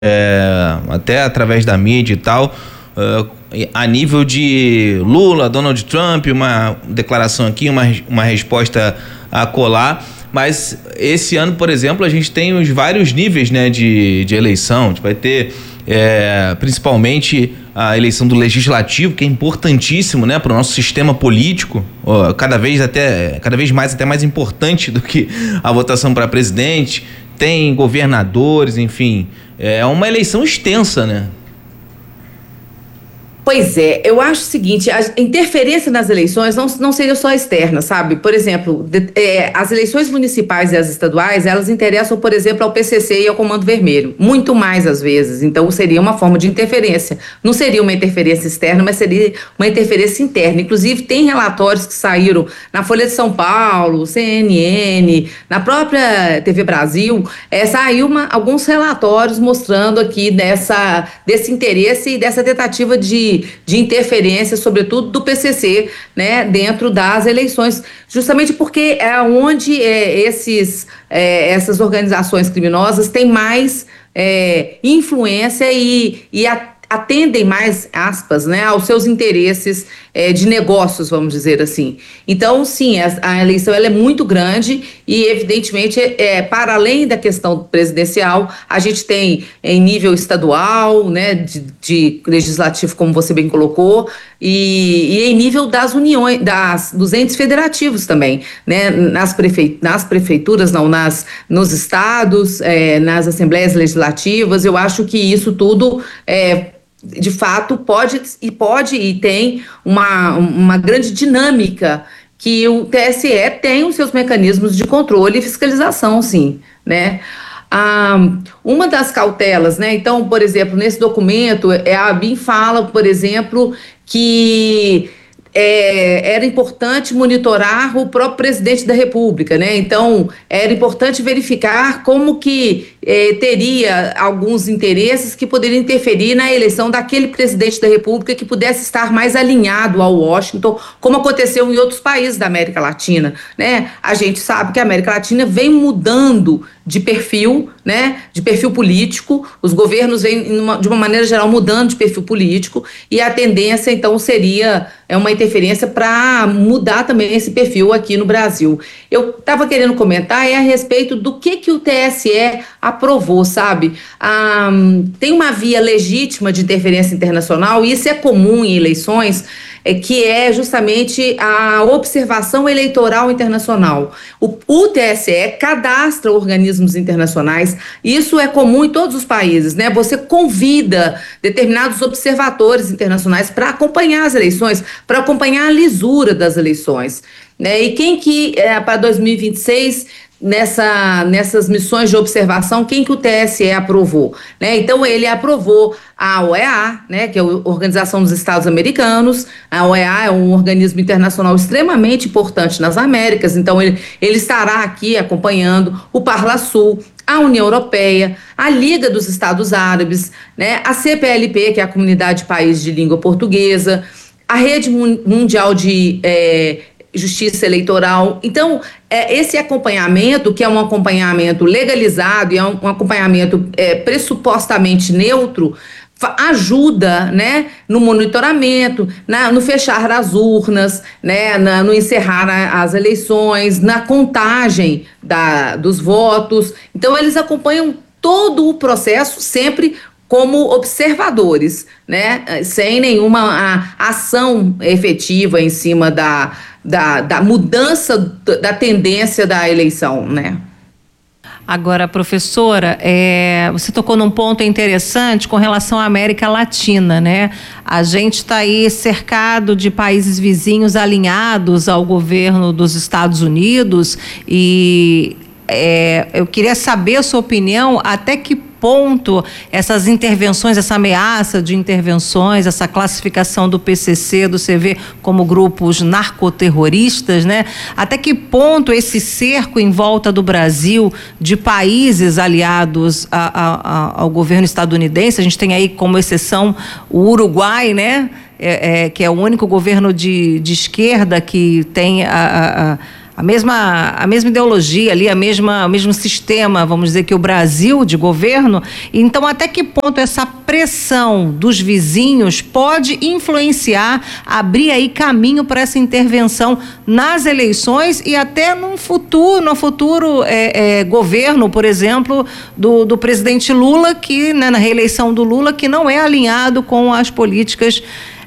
até através da mídia e tal, a nível de Lula, Donald Trump, uma declaração aqui, uma resposta a colar. Mas esse ano, por exemplo, a gente tem os vários níveis, né, de eleição. A gente vai ter principalmente a eleição do legislativo, que é importantíssimo, né, para o nosso sistema político, cada vez mais até mais importante do que a votação para presidente. Tem governadores, enfim, é uma eleição extensa, né? Pois é, eu acho o seguinte, a interferência nas eleições não seria só externa, sabe? Por exemplo, as eleições municipais e as estaduais, elas interessam, por exemplo, ao PCC e ao Comando Vermelho, muito mais às vezes, então seria uma forma de interferência. Não seria uma interferência externa, mas seria uma interferência interna. Inclusive, tem relatórios que saíram na Folha de São Paulo, CNN, na própria TV Brasil, saiu alguns relatórios mostrando aqui desse interesse e dessa tentativa de interferência, sobretudo do PCC, né, dentro das eleições, justamente porque é onde essas organizações criminosas têm mais influência e atendem mais, aspas, né, aos seus interesses de negócios, vamos dizer assim. Então, sim, a eleição ela é muito grande e, evidentemente, para além da questão presidencial, a gente tem em nível estadual, né, de legislativo, como você bem colocou, e em nível das uniões, dos entes federativos também, né, nas prefeituras, não, nos estados, nas assembleias legislativas. Eu acho que isso tudo de fato pode e tem uma grande dinâmica, que o TSE tem os seus mecanismos de controle e fiscalização, sim, né? Uma das cautelas, né? Então, por exemplo, nesse documento, a ABIN fala, por exemplo, que era importante monitorar o próprio presidente da República, né? Então, era importante verificar como que teria alguns interesses que poderiam interferir na eleição daquele presidente da República que pudesse estar mais alinhado ao Washington, como aconteceu em outros países da América Latina, né? A gente sabe que a América Latina vem mudando de perfil, né, de perfil político, os governos vêm, de uma maneira geral, mudando de perfil político, e a tendência, então, seria uma interferência para mudar também esse perfil aqui no Brasil. Eu estava querendo comentar a respeito do que o TSE aprovou, sabe? Tem uma via legítima de interferência internacional, e isso é comum em eleições, que é justamente a observação eleitoral internacional. O TSE cadastra organismos internacionais, isso é comum em todos os países, né? Você convida determinados observadores internacionais para acompanhar as eleições, para acompanhar a lisura das eleições, né? E quem que, para 2026... Nessas missões de observação, quem que o TSE aprovou, né? Então, ele aprovou a OEA, né, que é a Organização dos Estados Americanos. A OEA é um organismo internacional extremamente importante nas Américas, então ele estará aqui acompanhando o Parla-Sul, a União Europeia, a Liga dos Estados Árabes, né, a CPLP, que é a Comunidade de Países de Língua Portuguesa, a Rede Mundial de Justiça Eleitoral. Então, esse acompanhamento, que é um acompanhamento legalizado e é um acompanhamento pressupostamente neutro, ajuda, né, no monitoramento, no fechar as urnas, né, no encerrar as eleições, na contagem dos votos. Então, eles acompanham todo o processo, sempre como observadores, né, sem nenhuma ação efetiva em cima da mudança da tendência da eleição, né? Agora, professora, você tocou num ponto interessante com relação à América Latina, né? A gente está aí cercado de países vizinhos alinhados ao governo dos Estados Unidos e eu queria saber a sua opinião, até que ponto essas intervenções, essa ameaça de intervenções, essa classificação do PCC, do CV como grupos narcoterroristas, né? Até que ponto esse cerco em volta do Brasil de países aliados ao governo estadunidense, a gente tem aí como exceção o Uruguai, né? Que é o único governo de esquerda que tem a mesma ideologia ali, o mesmo sistema, vamos dizer, que o Brasil de governo. Então, até que ponto essa pressão dos vizinhos pode influenciar, abrir aí caminho para essa intervenção nas eleições e até no futuro governo, por exemplo, do presidente Lula, que, né, na reeleição do Lula, que não é alinhado com as políticas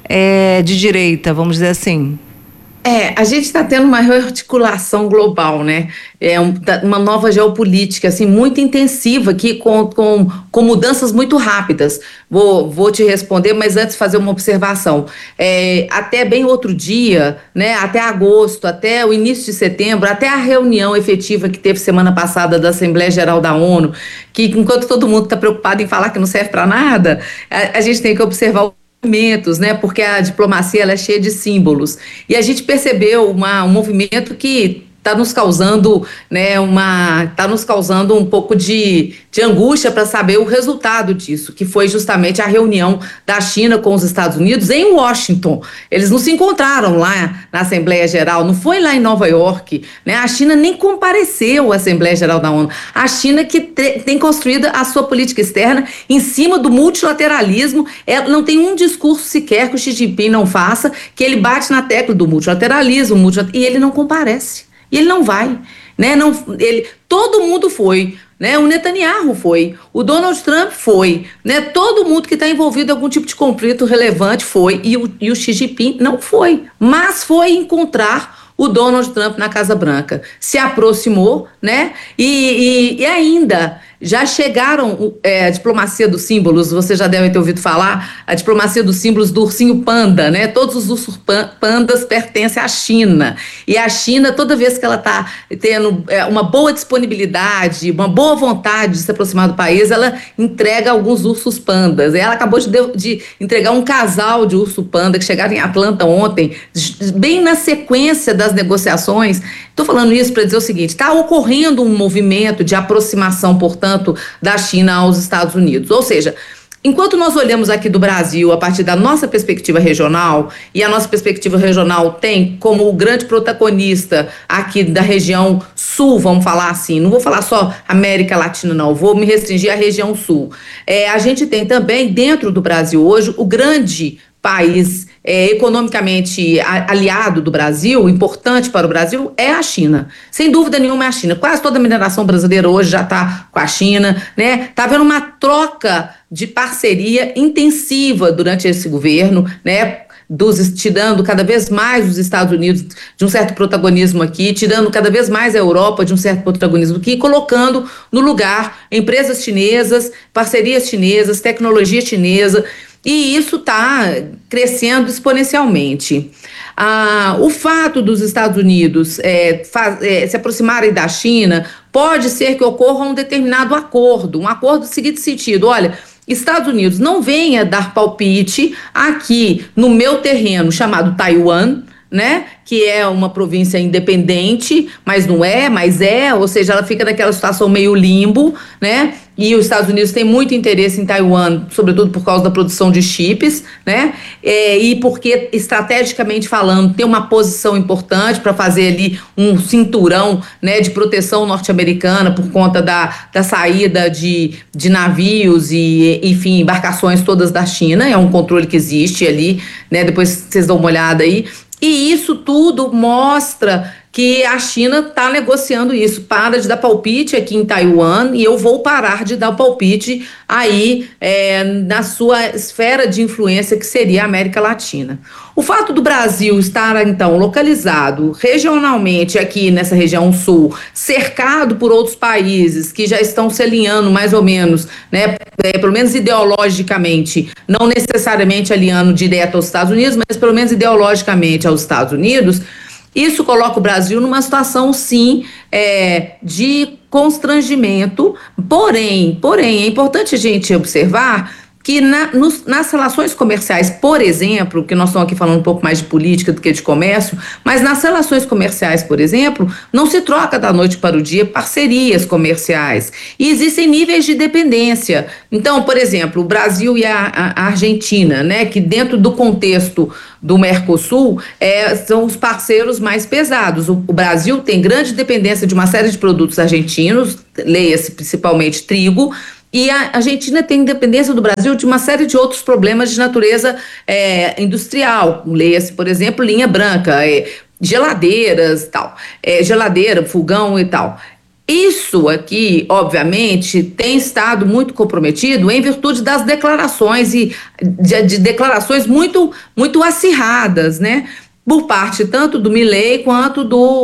de direita, vamos dizer assim? A gente está tendo uma rearticulação global, né? Uma nova geopolítica, assim, muito intensiva aqui, com mudanças muito rápidas. Vou te responder, mas antes fazer uma observação. Até bem outro dia, né? Até agosto, até o início de setembro, até a reunião efetiva que teve semana passada da Assembleia Geral da ONU, que enquanto todo mundo está preocupado em falar que não serve para nada, a gente tem que observar movimentos, né? Porque a diplomacia ela é cheia de símbolos. E a gente percebeu um movimento que está nos causando, né, tá nos causando um pouco de angústia para saber o resultado disso, que foi justamente a reunião da China com os Estados Unidos em Washington. Eles não se encontraram lá na Assembleia Geral, não foi lá em Nova York, né? A China nem compareceu à Assembleia Geral da ONU. A China que tem construído a sua política externa em cima do multilateralismo, não tem um discurso sequer que o Xi Jinping não faça, que ele bate na tecla do multilateralismo, e ele não comparece. E ele não vai, né? Todo mundo foi, né? O Netanyahu foi, o Donald Trump foi, né? Todo mundo que está envolvido em algum tipo de conflito relevante foi, e o Xi Jinping não foi, mas foi encontrar o Donald Trump na Casa Branca, se aproximou, né? E ainda já chegaram a diplomacia dos símbolos, você já deve ter ouvido falar, a diplomacia dos símbolos do ursinho panda, né? Todos os ursos pandas pertencem à China. E a China, toda vez que ela está tendo uma boa disponibilidade, uma boa vontade de se aproximar do país, ela entrega alguns ursos pandas. Ela acabou de entregar um casal de urso panda que chegaram em Atlanta ontem, bem na sequência das negociações. Estou falando isso para dizer o seguinte: está ocorrendo um movimento de aproximação, portanto, da China aos Estados Unidos. Ou seja, enquanto nós olhamos aqui do Brasil a partir da nossa perspectiva regional, e a nossa perspectiva regional tem como o grande protagonista aqui da região sul, vamos falar assim, não vou falar só América Latina não, vou me restringir à região sul. A gente tem também dentro do Brasil hoje o grande país economicamente aliado do Brasil, importante para o Brasil, é a China. Sem dúvida nenhuma é a China. Quase toda a mineração brasileira hoje já está com a China, né? Está havendo uma troca de parceria intensiva durante esse governo, né? Tirando cada vez mais os Estados Unidos de um certo protagonismo aqui, tirando cada vez mais a Europa de um certo protagonismo aqui, colocando no lugar empresas chinesas, parcerias chinesas, tecnologia chinesa. E isso está crescendo exponencialmente. O fato dos Estados Unidos se aproximarem da China pode ser que ocorra um determinado acordo, um acordo no seguinte sentido: olha, Estados Unidos, não venha dar palpite aqui no meu terreno chamado Taiwan, né, que é uma província independente, mas não é, mas ou seja, ela fica naquela situação meio limbo, né, e os Estados Unidos têm muito interesse em Taiwan, sobretudo por causa da produção de chips, né, e porque, estrategicamente falando, tem uma posição importante para fazer ali um cinturão, né, de proteção norte-americana por conta da saída de navios e, enfim, embarcações todas da China. É um controle que existe ali, né, depois vocês dão uma olhada aí. E isso tudo mostra que a China está negociando isso. Para de dar palpite aqui em Taiwan e eu vou parar de dar palpite aí na sua esfera de influência, que seria a América Latina. O fato do Brasil estar, então, localizado regionalmente aqui nessa região sul, cercado por outros países que já estão se alinhando mais ou menos, né, pelo menos ideologicamente, não necessariamente alinhando direto aos Estados Unidos, mas pelo menos ideologicamente aos Estados Unidos, isso coloca o Brasil numa situação, sim, de constrangimento. Porém, é importante a gente observar que nas relações comerciais, por exemplo, que nós estamos aqui falando um pouco mais de política do que de comércio, mas nas relações comerciais, por exemplo, não se troca da noite para o dia parcerias comerciais. E existem níveis de dependência. Então, por exemplo, o Brasil e a Argentina, né, que dentro do contexto do Mercosul, são os parceiros mais pesados. O Brasil tem grande dependência de uma série de produtos argentinos, leia-se principalmente trigo, e a Argentina tem dependência do Brasil de uma série de outros problemas de natureza industrial. Leia-se, por exemplo, linha branca, geladeiras, tal, geladeira, fogão e tal. Isso aqui, obviamente, tem estado muito comprometido em virtude das declarações e de declarações muito, muito acirradas, né? Por parte tanto do Milei quanto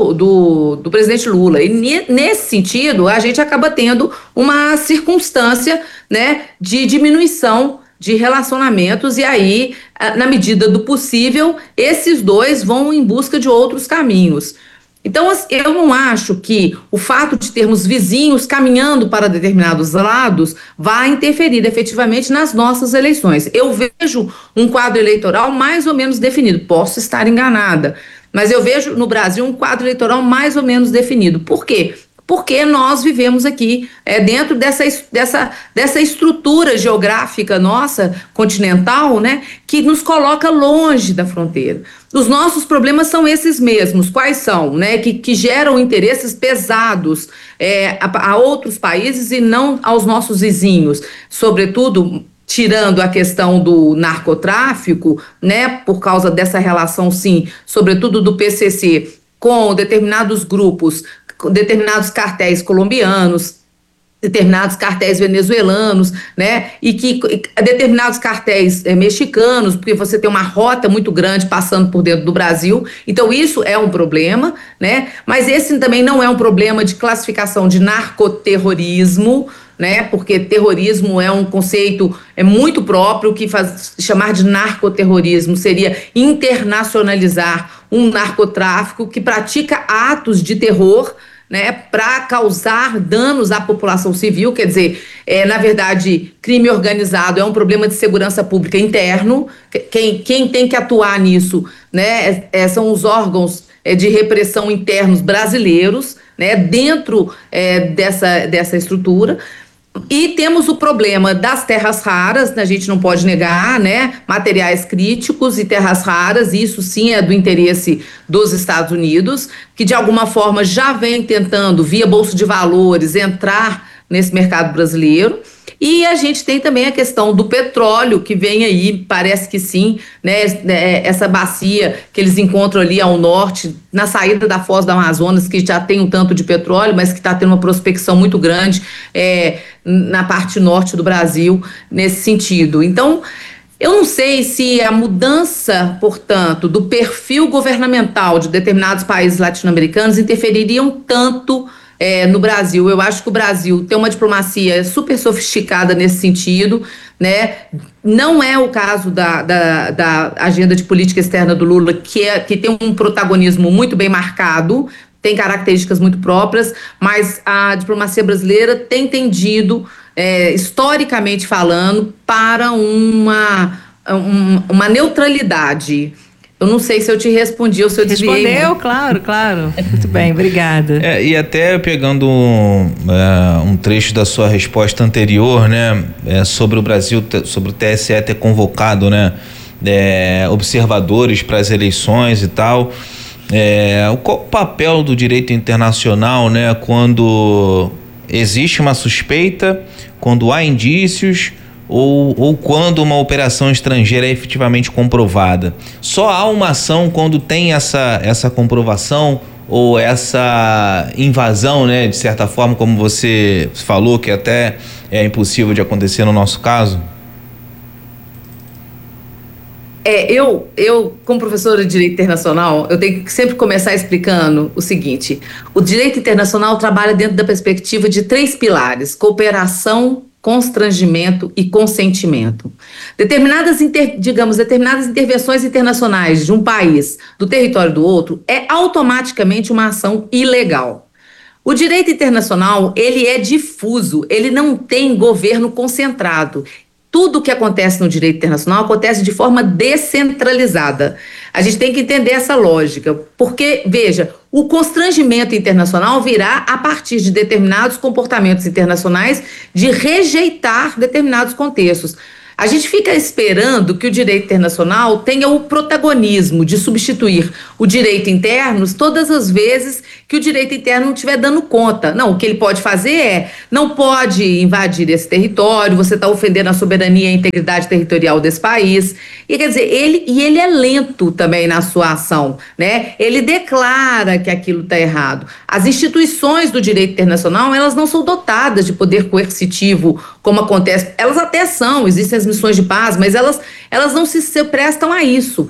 do presidente Lula. E nesse sentido, a gente acaba tendo uma circunstância, né, de diminuição de relacionamentos e aí, na medida do possível, esses dois vão em busca de outros caminhos. Então, eu não acho que o fato de termos vizinhos caminhando para determinados lados vai interferir efetivamente nas nossas eleições. Eu vejo um quadro eleitoral mais ou menos definido. Posso estar enganada, mas eu vejo no Brasil um quadro eleitoral mais ou menos definido. Por quê? Porque nós vivemos aqui dentro dessa estrutura geográfica nossa, continental, né, que nos coloca longe da fronteira. Os nossos problemas são esses mesmos. Quais são? Né, que geram interesses pesados a outros países e não aos nossos vizinhos. Sobretudo, tirando a questão do narcotráfico, né, por causa dessa relação, sim, sobretudo do PCC, com determinados grupos, determinados cartéis colombianos, determinados cartéis venezuelanos, né, e que determinados cartéis mexicanos, porque você tem uma rota muito grande passando por dentro do Brasil, então isso é um problema, né, mas esse também não é um problema de classificação de narcoterrorismo, né, porque terrorismo é um conceito muito próprio, que chamar de narcoterrorismo seria internacionalizar um narcotráfico que pratica atos de terror, né, para causar danos à população civil. Quer dizer, na verdade, crime organizado é um problema de segurança pública interno. Quem tem que atuar nisso, né, são os órgãos de repressão internos brasileiros, né, dentro dessa estrutura. E temos o problema das terras raras, a gente não pode negar, né? Materiais críticos e terras raras, isso sim é do interesse dos Estados Unidos, que de alguma forma já vem tentando, via Bolsa de Valores, entrar nesse mercado brasileiro. E a gente tem também a questão do petróleo, que vem aí, parece que sim, né, essa bacia que eles encontram ali ao norte, na saída da Foz do Amazonas, que já tem um tanto de petróleo, mas que está tendo uma prospecção muito grande na parte norte do Brasil, nesse sentido. Então, eu não sei se a mudança, portanto, do perfil governamental de determinados países latino-americanos interfeririam tanto no Brasil. Eu acho que o Brasil tem uma diplomacia super sofisticada nesse sentido, né? Não é o caso da agenda de política externa do Lula, que tem um protagonismo muito bem marcado, tem características muito próprias, mas a diplomacia brasileira tem tendido, historicamente falando, para uma neutralidade. Eu não sei se eu te respondi ou se eu desviei. Respondeu, claro. Muito bem, obrigada. E até pegando um trecho da sua resposta anterior, né, sobre o Brasil, sobre o TSE ter convocado, né, observadores para as eleições e tal. Qual o papel do direito internacional, né, quando existe uma suspeita, quando há indícios, ou quando uma operação estrangeira é efetivamente comprovada? Só há uma ação quando tem essa comprovação ou essa invasão, né, de certa forma, como você falou, que até é impossível de acontecer no nosso caso? Eu, como professora de Direito Internacional, eu tenho que sempre começar explicando o seguinte: o Direito Internacional trabalha dentro da perspectiva de 3 pilares: cooperação, constrangimento e consentimento. Determinadas intervenções internacionais de um país do território do outro é automaticamente uma ação ilegal. O direito internacional, ele é difuso, ele não tem governo concentrado. tudo que acontece no direito internacional acontece de forma descentralizada. A gente tem que entender essa lógica, porque, veja, o constrangimento internacional virá a partir de determinados comportamentos internacionais de rejeitar determinados contextos. A gente fica esperando que o direito internacional tenha o protagonismo de substituir o direito interno todas as vezes que o direito interno não estiver dando conta. Não, o que ele pode fazer não pode invadir esse território, você está ofendendo a soberania e a integridade territorial desse país. E quer dizer, ele é lento também na sua ação, né? Ele declara que aquilo está errado. As instituições do direito internacional, elas não são dotadas de poder coercitivo, como acontece. Elas até são, existem as missões de paz, mas elas não se prestam a isso.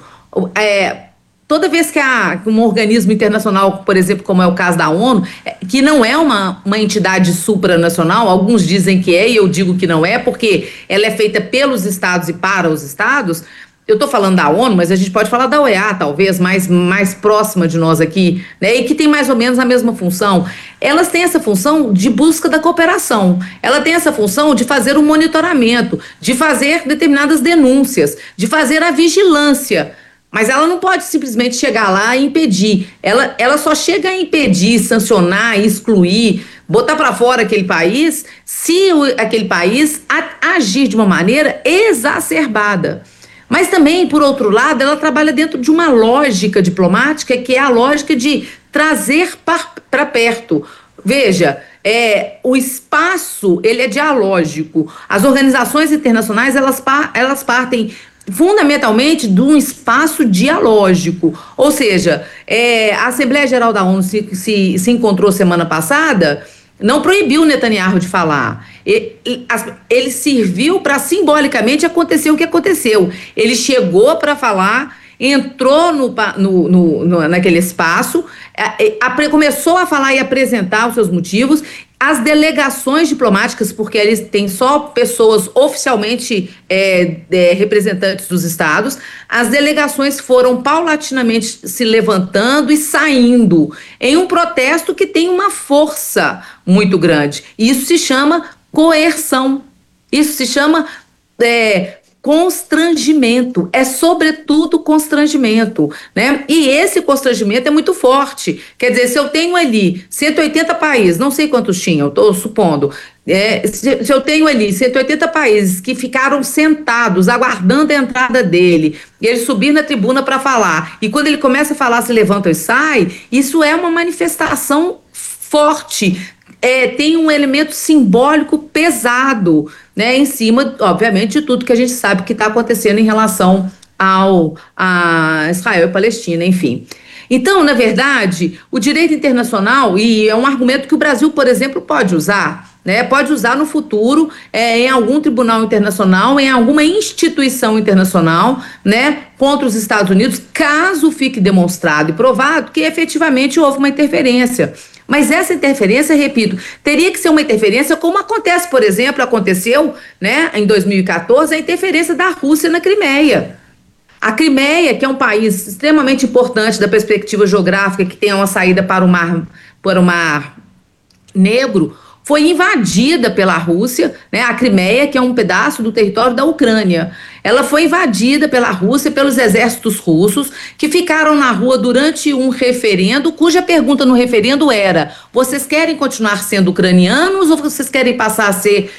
Toda vez que um organismo internacional, por exemplo, como é o caso da ONU, que não é uma entidade supranacional, alguns dizem que é e eu digo que não é, porque ela é feita pelos estados e para os estados. Eu estou falando da ONU, mas a gente pode falar da OEA, talvez, mais próxima de nós aqui, né? E que tem mais ou menos a mesma função. Elas têm essa função de busca da cooperação. Ela tem essa função de fazer o monitoramento, de fazer determinadas denúncias, de fazer a vigilância. Mas ela não pode simplesmente chegar lá e impedir. Ela só chega a impedir, sancionar, excluir, botar para fora aquele país, se aquele país agir de uma maneira exacerbada. Mas também, por outro lado, ela trabalha dentro de uma lógica diplomática, que é a lógica de trazer para perto. Veja, o espaço, ele é dialógico. As organizações internacionais, elas partem fundamentalmente de um espaço dialógico. Ou seja, a Assembleia Geral da ONU se encontrou semana passada, não proibiu o Netanyahu de falar. Ele serviu para simbolicamente acontecer o que aconteceu. Ele chegou para falar, entrou naquele espaço, começou a falar e apresentar os seus motivos. As delegações diplomáticas, porque eles têm só pessoas oficialmente representantes dos estados, as delegações foram paulatinamente se levantando e saindo em um protesto que tem uma força muito grande. Isso se chama coerção, isso se chama constrangimento, sobretudo constrangimento, né? E esse constrangimento é muito forte. Quer dizer, se eu tenho ali 180 países, não sei quantos tinham, estou supondo, se eu tenho ali 180 países que ficaram sentados, aguardando a entrada dele, e ele subir na tribuna para falar, e quando ele começa a falar, se levanta e sai, isso é uma manifestação forte, tem um elemento simbólico pesado, né, em cima, obviamente, de tudo que a gente sabe que está acontecendo em relação a Israel e Palestina, enfim. Então, na verdade, o direito internacional, e é um argumento que o Brasil, por exemplo, pode usar, né, pode usar no futuro em algum tribunal internacional, em alguma instituição internacional, né, contra os Estados Unidos, caso fique demonstrado e provado que efetivamente houve uma interferência. Mas essa interferência, repito, teria que ser uma interferência como aconteceu, né, em 2014, a interferência da Rússia na Crimeia. A Crimeia, que é um país extremamente importante da perspectiva geográfica, que tem uma saída para o Mar Negro, foi invadida pela Rússia, né? A Crimeia, que é um pedaço do território da Ucrânia. Ela foi invadida pela Rússia, pelos exércitos russos, que ficaram na rua durante um referendo, cuja pergunta no referendo era: vocês querem continuar sendo ucranianos ou vocês querem passar a ser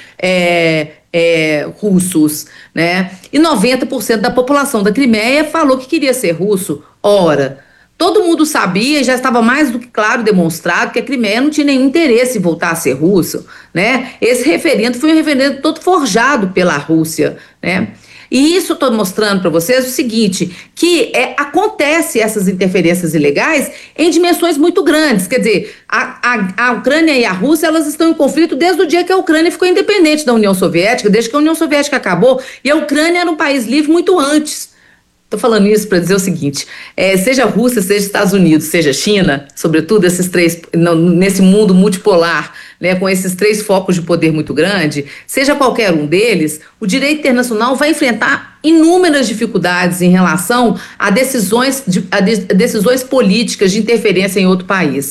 russos, né? E 90% da população da Crimeia falou que queria ser russo. Ora, todo mundo sabia e já estava mais do que claro demonstrado que a Crimeia não tinha nenhum interesse em voltar a ser russo, né? Esse referendo foi um referendo todo forjado pela Rússia, né? E isso estou mostrando para vocês o seguinte, que acontece essas interferências ilegais em dimensões muito grandes. Quer dizer, a Ucrânia e a Rússia, elas estão em conflito desde o dia que a Ucrânia ficou independente da União Soviética, desde que a União Soviética acabou, e a Ucrânia era um país livre muito antes. Estou falando isso para dizer o seguinte, seja Rússia, seja Estados Unidos, seja China, sobretudo esses três, nesse mundo multipolar, né, com esses três focos de poder muito grande, seja qualquer um deles, o direito internacional vai enfrentar inúmeras dificuldades em relação a decisões políticas de interferência em outro país.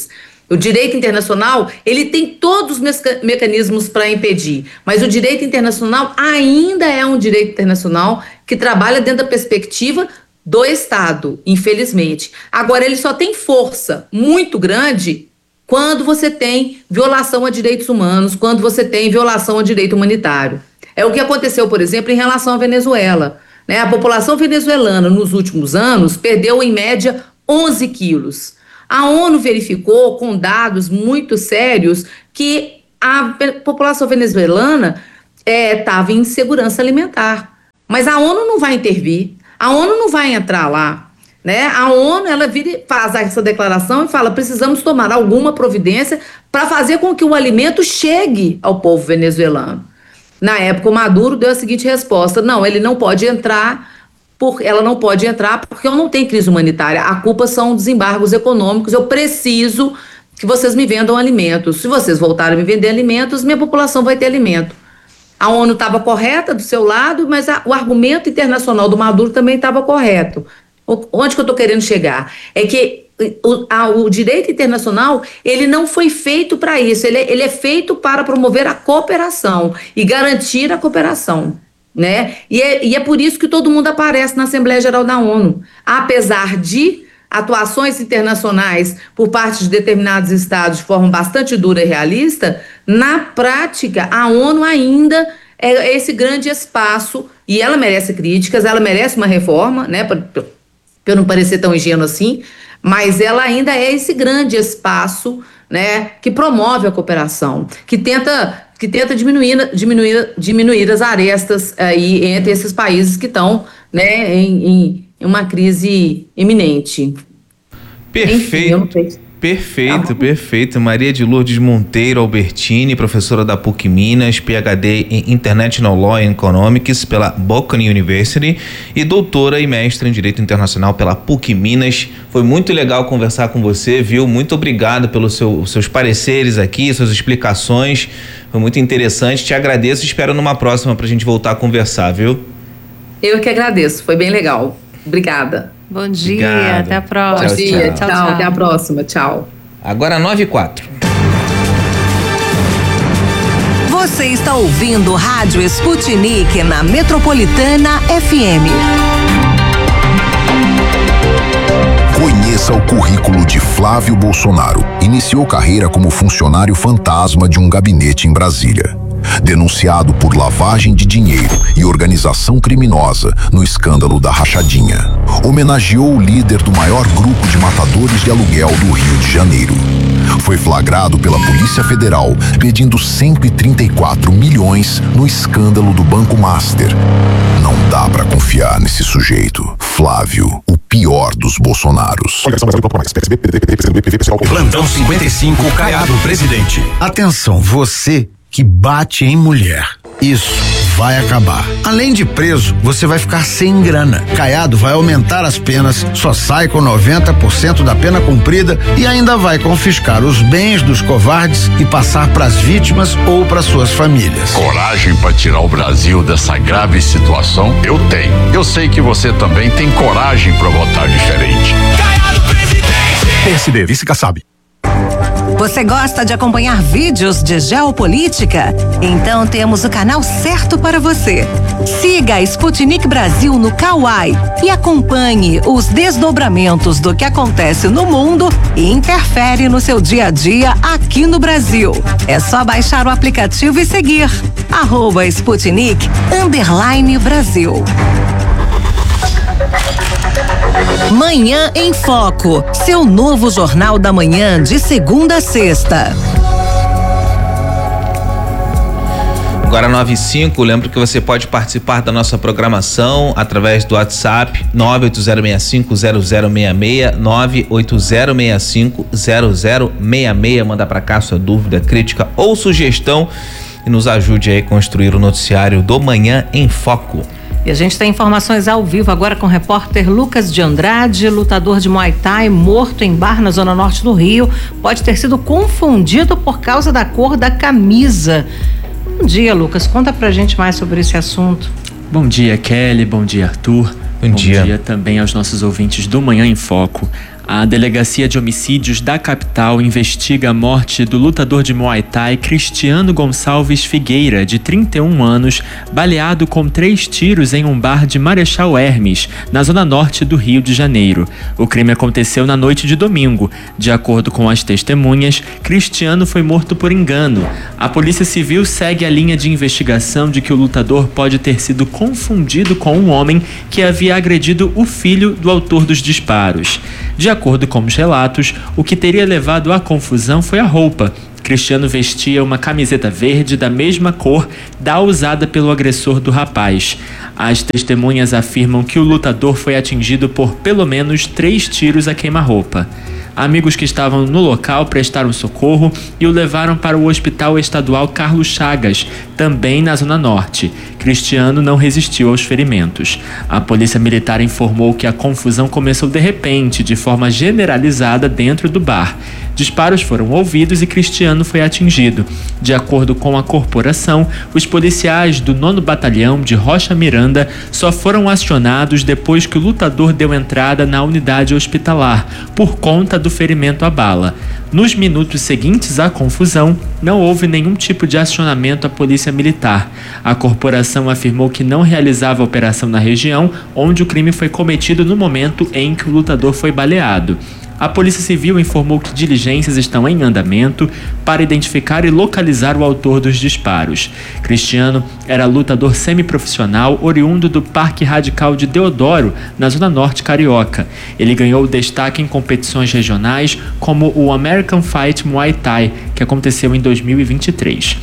O direito internacional, ele tem todos os mecanismos para impedir, mas o direito internacional ainda é um direito internacional que trabalha dentro da perspectiva do Estado, infelizmente. Agora, ele só tem força muito grande quando você tem violação a direitos humanos, quando você tem violação a direito humanitário. É o que aconteceu, por exemplo, em relação à Venezuela. Né? A população venezuelana, nos últimos anos, perdeu, em média, 11 quilos. A ONU verificou, com dados muito sérios, que a população venezuelana estava em insegurança alimentar. Mas a ONU não vai intervir, a ONU não vai entrar lá. Né? A ONU ela faz essa declaração e fala: precisamos tomar alguma providência para fazer com que o alimento chegue ao povo venezuelano. Na época, o Maduro deu a seguinte resposta: não, ele não pode entrar, ela não pode entrar porque eu não tenho crise humanitária. A culpa são desembargos econômicos. Eu preciso que vocês me vendam alimentos. Se vocês voltarem a me vender alimentos, minha população vai ter alimento. A ONU estava correta do seu lado, mas o argumento internacional do Maduro também estava correto. Onde que eu estou querendo chegar? É que o direito internacional, ele não foi feito para isso, ele é feito para promover a cooperação e garantir a cooperação, né? E é por isso que todo mundo aparece na Assembleia Geral da ONU. Apesar de atuações internacionais por parte de determinados estados de forma bastante dura e realista, na prática, a ONU ainda é esse grande espaço, e ela merece críticas, ela merece uma reforma, né? Para eu não parecer tão ingênuo assim, mas ela ainda é esse grande espaço, né, que promove a cooperação, que tenta diminuir as arestas aí entre esses países que estão, né, em uma crise iminente. Perfeito. Enfim, Perfeito. Maria de Lourdes Monteiro Albertini, professora da PUC Minas, PhD em International Law and Economics pela Bocconi University e doutora e mestre em Direito Internacional pela PUC Minas. Foi muito legal conversar com você, viu? Muito obrigado pelos seus pareceres aqui, suas explicações. Foi muito interessante. Te agradeço e espero numa próxima pra gente voltar a conversar, viu? Eu que agradeço. Foi bem legal. Obrigada. Bom dia, Obrigado. Até a próxima. Bom dia, tchau, até a próxima, tchau. Agora 9h04. Você está ouvindo Rádio Sputnik na Metropolitana FM. Conheça o currículo de Flávio Bolsonaro. Iniciou carreira como funcionário fantasma de um gabinete em Brasília. Denunciado por lavagem de dinheiro e organização criminosa no escândalo da Rachadinha. Homenageou o líder do maior grupo de matadores de aluguel do Rio de Janeiro. Foi flagrado pela Polícia Federal pedindo 134 milhões no escândalo do Banco Master. Não dá pra confiar nesse sujeito. Flávio, o pior dos Bolsonaros. Plantão 55, Caiado, presidente. Atenção, você que bate em mulher. Isso vai acabar. Além de preso, você vai ficar sem grana. Caiado vai aumentar as penas, só sai com 90% da pena cumprida e ainda vai confiscar os bens dos covardes e passar para as vítimas ou para suas famílias. Coragem para tirar o Brasil dessa grave situação? Eu tenho. Eu sei que você também tem coragem para votar diferente. Caiado, presidente! PSD, vice Kassab. Você gosta de acompanhar vídeos de geopolítica? Então temos o canal certo para você. Siga a Sputnik Brasil no Kawai e acompanhe os desdobramentos do que acontece no mundo e interfere no seu dia a dia aqui no Brasil. É só baixar o aplicativo e seguir @Sputnik_Brasil. Manhã em Foco, seu novo jornal da manhã de segunda a sexta. Agora 9h05, lembro que você pode participar da nossa programação através do WhatsApp 980650066, 980650066. Manda pra cá sua dúvida, crítica ou sugestão e nos ajude aí a construir o noticiário do Manhã em Foco. E a gente tem informações ao vivo agora com o repórter Lucas de Andrade, lutador de Muay Thai, morto em bar na zona norte do Rio. Pode ter sido confundido por causa da cor da camisa. Bom dia, Lucas. Conta pra gente mais sobre esse assunto. Bom dia, Kelly. Bom dia, Arthur. Bom dia também aos nossos ouvintes do Manhã em Foco. A Delegacia de Homicídios da capital investiga a morte do lutador de Muay Thai Cristiano Gonçalves Figueira, de 31 anos, baleado com 3 tiros em um bar de Marechal Hermes, na zona norte do Rio de Janeiro. O crime aconteceu na noite de domingo. De acordo com as testemunhas, Cristiano foi morto por engano. A Polícia Civil segue a linha de investigação de que o lutador pode ter sido confundido com um homem que havia agredido o filho do autor dos disparos. De acordo com os relatos, o que teria levado à confusão foi a roupa. Cristiano vestia uma camiseta verde da mesma cor da usada pelo agressor do rapaz. As testemunhas afirmam que o lutador foi atingido por pelo menos 3 tiros a queima-roupa. Amigos que estavam no local prestaram socorro e o levaram para o Hospital Estadual Carlos Chagas, também na Zona Norte. Cristiano não resistiu aos ferimentos. A Polícia Militar informou que a confusão começou de repente, de forma generalizada dentro do bar. Disparos foram ouvidos e Cristiano foi atingido. De acordo com a corporação, os policiais do 9º Batalhão de Rocha Miranda só foram acionados depois que o lutador deu entrada na unidade hospitalar, por conta do ferimento à bala. Nos minutos seguintes à confusão, não houve nenhum tipo de acionamento à Polícia Militar. A corporação afirmou que não realizava operação na região onde o crime foi cometido no momento em que o lutador foi baleado. A Polícia Civil informou que diligências estão em andamento para identificar e localizar o autor dos disparos. Cristiano era lutador semiprofissional oriundo do Parque Radical de Deodoro, na Zona Norte Carioca. Ele ganhou destaque em competições regionais como o American Fight Muay Thai, que aconteceu em 2023.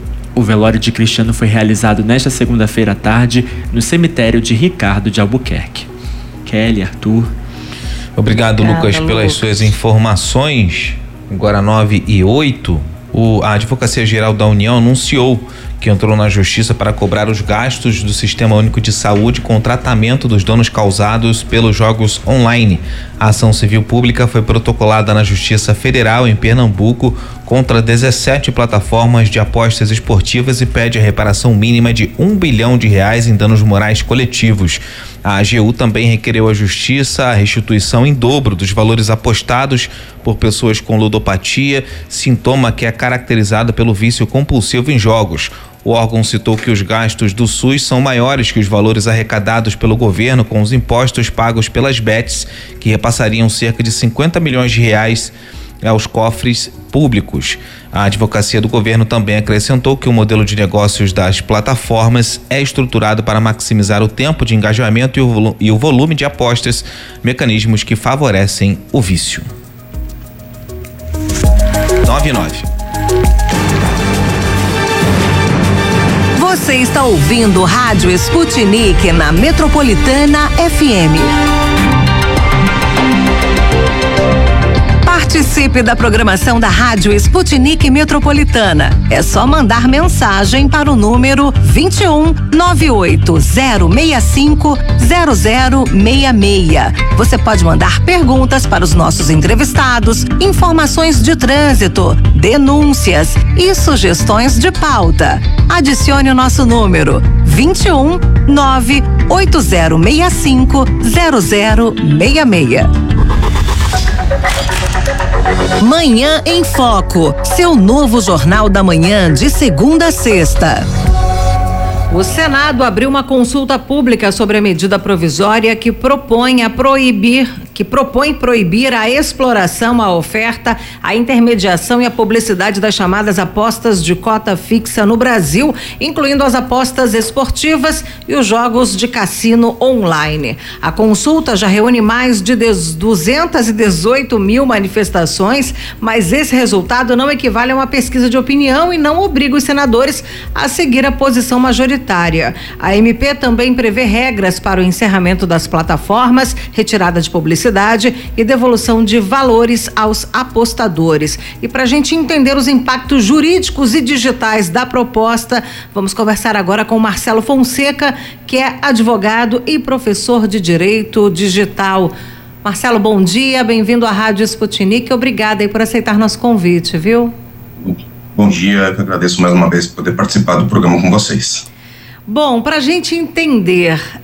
O velório de Cristiano foi realizado nesta segunda-feira à tarde no cemitério de Ricardo de Albuquerque. Kelly, Arthur. Obrigado, Lucas, pelas suas informações. Agora 9h08, a Advocacia Geral da União anunciou que entrou na Justiça para cobrar os gastos do Sistema Único de Saúde com o tratamento dos danos causados pelos jogos online. A ação civil pública foi protocolada na Justiça Federal em Pernambuco contra 17 plataformas de apostas esportivas e pede a reparação mínima de R$1 bilhão em danos morais coletivos. A AGU também requereu à Justiça a restituição em dobro dos valores apostados por pessoas com ludopatia, sintoma que é caracterizado pelo vício compulsivo em jogos. O órgão citou que os gastos do SUS são maiores que os valores arrecadados pelo governo com os impostos pagos pelas bets, que repassariam cerca de R$50 milhões aos cofres públicos. A advocacia do governo também acrescentou que o modelo de negócios das plataformas é estruturado para maximizar o tempo de engajamento e o volume de apostas, mecanismos que favorecem o vício. 9:09. Você está ouvindo Rádio Sputnik na Metropolitana FM. Participe da programação da Rádio Sputnik Metropolitana. É só mandar mensagem para o número 21 98065 0066. Você pode mandar perguntas para os nossos entrevistados, informações de trânsito, denúncias e sugestões de pauta. Adicione o nosso número 21 98065 0066. Manhã em Foco, seu novo Jornal da Manhã de segunda a sexta. O Senado abriu uma consulta pública sobre a medida provisória que propõe proibir a exploração, a oferta, a intermediação e a publicidade das chamadas apostas de cota fixa no Brasil, incluindo as apostas esportivas e os jogos de cassino online. A consulta já reúne mais de 218 mil manifestações, mas esse resultado não equivale a uma pesquisa de opinião e não obriga os senadores a seguir a posição majoritária. A MP também prevê regras para o encerramento das plataformas, retirada de publicidade e devolução de valores aos apostadores. E para a gente entender os impactos jurídicos e digitais da proposta, vamos conversar agora com Marcelo Fonseca, que é advogado e professor de Direito Digital. Marcelo, bom dia, bem-vindo à Rádio Sputnik. Obrigada aí por aceitar nosso convite, viu? Bom dia, eu agradeço mais uma vez por poder participar do programa com vocês. Bom, para a gente entender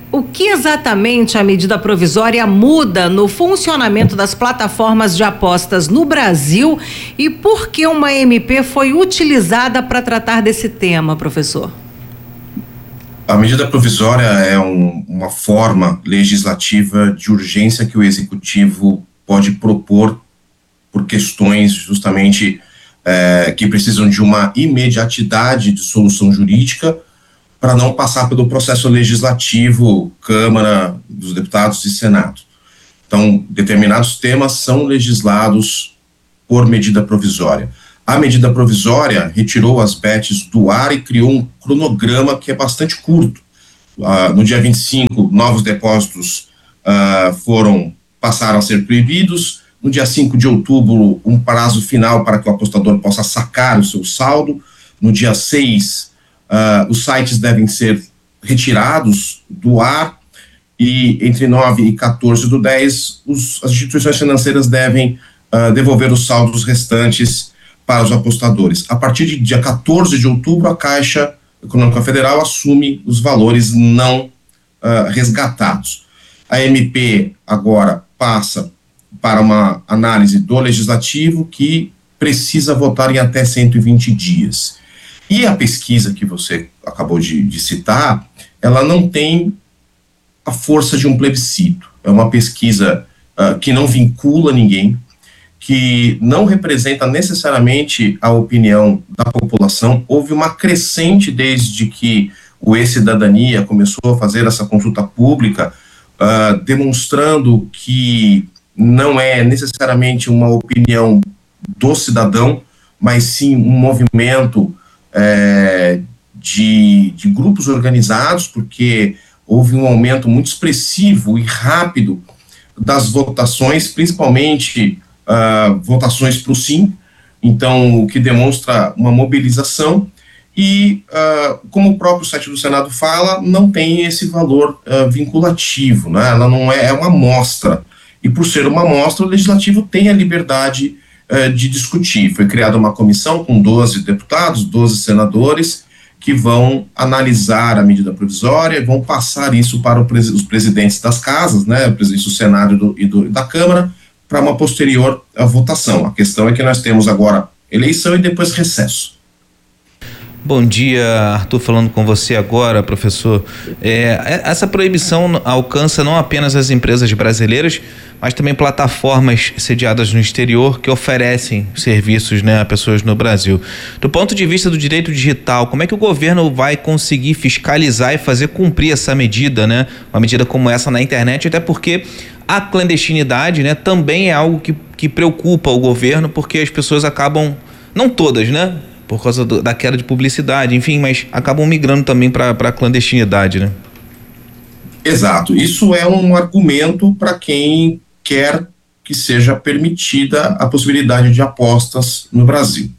O que exatamente a medida provisória muda no funcionamento das plataformas de apostas no Brasil e por que uma MP foi utilizada para tratar desse tema, professor? A medida provisória é uma forma legislativa de urgência que o Executivo pode propor por questões justamente que precisam de uma imediatidade de solução jurídica para não passar pelo processo legislativo, Câmara dos Deputados e Senado. Então, determinados temas são legislados por medida provisória. A medida provisória retirou as bets do ar e criou um cronograma que é bastante curto. No dia 25, novos depósitos passaram a ser proibidos. No dia 5 de outubro, um prazo final para que o apostador possa sacar o seu saldo. No dia 6, os sites devem ser retirados do ar e entre 9 e 14 do 10, as instituições financeiras devem devolver os saldos restantes para os apostadores. A partir de dia 14 de outubro, a Caixa Econômica Federal assume os valores não resgatados. A MP agora passa para uma análise do Legislativo que precisa votar em até 120 dias. E a pesquisa que você acabou de citar, ela não tem a força de um plebiscito. É uma pesquisa que não vincula ninguém, que não representa necessariamente a opinião da população. Houve uma crescente desde que o E-Cidadania começou a fazer essa consulta pública, demonstrando que não é necessariamente uma opinião do cidadão, mas sim um movimento de grupos organizados, porque houve um aumento muito expressivo e rápido das votações, principalmente votações para o sim, então o que demonstra uma mobilização e, como o próprio site do Senado fala, não tem esse valor vinculativo, né? Ela não é uma amostra, e por ser uma amostra, o Legislativo tem a liberdade de discutir. Foi criada uma comissão com 12 deputados, 12 senadores, que vão analisar a medida provisória e vão passar isso para os presidentes das casas, né, o presidente do Senado e da Câmara, para uma posterior votação. A questão é que nós temos agora eleição e depois recesso. Bom dia, Arthur, falando com você agora, professor. Essa proibição alcança não apenas as empresas brasileiras, mas também plataformas sediadas no exterior que oferecem serviços, né, a pessoas no Brasil. Do ponto de vista do direito digital, como é que o governo vai conseguir fiscalizar e fazer cumprir essa medida, né? Uma medida como essa na internet, até porque a clandestinidade, né, também é algo que preocupa o governo, porque as pessoas acabam, não todas, né, por causa da queda de publicidade, enfim, mas acabam migrando também para a clandestinidade, né? Exato. Isso é um argumento para quem quer que seja permitida a possibilidade de apostas no Brasil.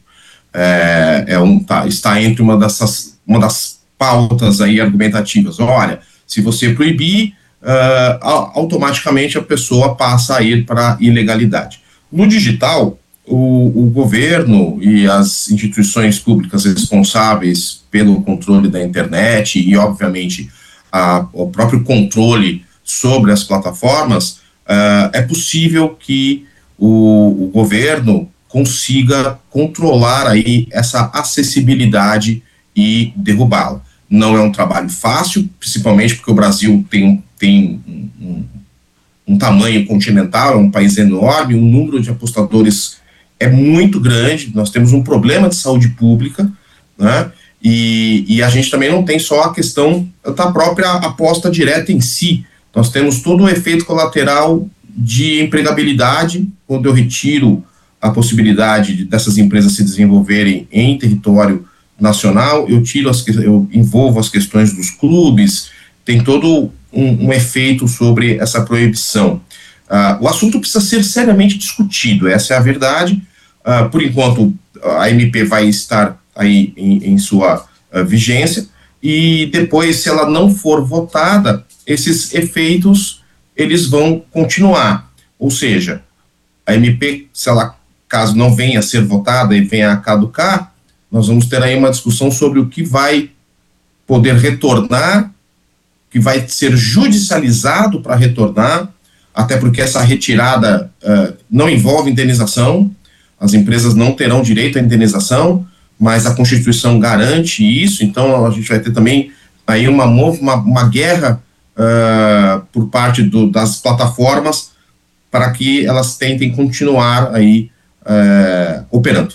Está entre uma das pautas aí argumentativas. Olha, se você proibir, automaticamente a pessoa passa a ir para a ilegalidade. No digital, o governo e as instituições públicas responsáveis pelo controle da internet e, obviamente, o próprio controle sobre as plataformas, é possível que o governo consiga controlar aí essa acessibilidade e derrubá-la. Não é um trabalho fácil, principalmente porque o Brasil tem um tamanho continental, é um país enorme, o número de apostadores é muito grande, nós temos um problema de saúde pública, né? E a gente também não tem só a questão da própria aposta direta em si, nós temos todo o efeito colateral de empregabilidade, quando eu retiro a possibilidade dessas empresas se desenvolverem em território nacional, eu envolvo as questões dos clubes, tem todo um efeito sobre essa proibição. O assunto precisa ser seriamente discutido, essa é a verdade. Por enquanto, a MP vai estar aí em sua vigência, e depois, se ela não for votada, esses efeitos eles vão continuar. Ou seja, a MP, caso não venha a ser votada e venha a caducar, nós vamos ter aí uma discussão sobre o que vai poder retornar, o que vai ser judicializado para retornar, até porque essa retirada não envolve indenização, as empresas não terão direito à indenização, mas a Constituição garante isso, então a gente vai ter também aí uma guerra por parte das plataformas para que elas tentem continuar aí operando.